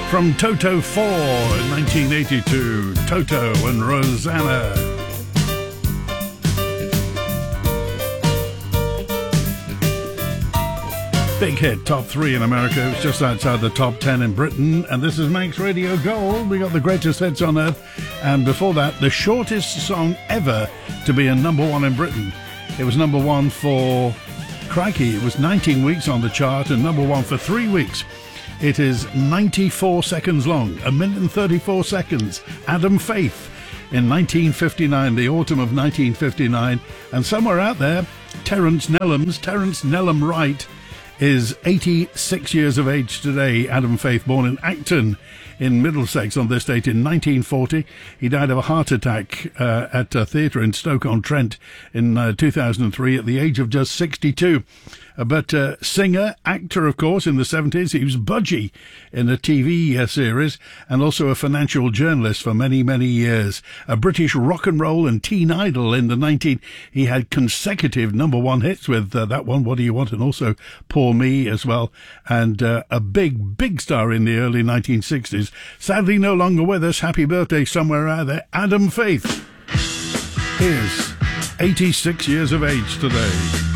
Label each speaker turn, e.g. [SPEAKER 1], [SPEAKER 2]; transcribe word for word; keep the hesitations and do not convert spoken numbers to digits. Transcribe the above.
[SPEAKER 1] From Toto four in nineteen eighty-two, Toto and Rosanna. Big hit, top three in America. It was just outside the top ten in Britain. And this is Manx Radio Gold. We got the greatest hits on earth. And before that, the shortest song ever to be a number one in Britain. It was number one for, crikey, it was nineteen weeks on the chart and number one for three weeks. It is ninety-four seconds long, a minute and thirty-four seconds. Adam Faith in nineteen fifty-nine, the autumn of nineteen fifty-nine. And somewhere out there, Terence Nellum's, Terence Nellum Wright, is eighty-six years of age today. Adam Faith, born in Acton in Middlesex on this date in nineteen forty. He died of a heart attack uh, at a theatre in Stoke-on-Trent in uh, two thousand three at the age of just sixty-two. Uh, but uh, singer, actor, of course, in the seventies. He was Budgie in a T V uh, series and also a financial journalist for many, many years. A British rock and roll and teen idol in the nineteen. He had consecutive number one hits with uh, that one, What Do You Want? And also Poor Me as well. And uh, a big, big star in the early nineteen sixties. Sadly no longer with us. Happy birthday somewhere out there. Adam Faith is eighty-six years of age today.